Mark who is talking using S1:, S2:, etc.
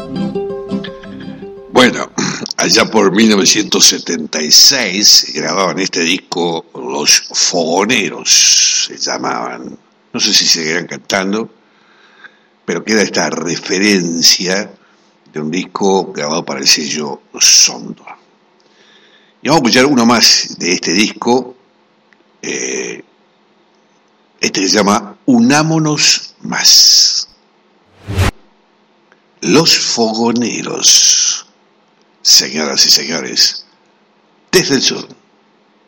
S1: Bueno, allá por 1976 grababan este disco Los Fogoneros, se llamaban. No sé si seguirán cantando, pero queda esta referencia de un disco grabado para el sello Sondor. Y vamos a escuchar uno más de este disco, este se llama Unámonos Más. Los Fogoneros, señoras y señores, desde el sur.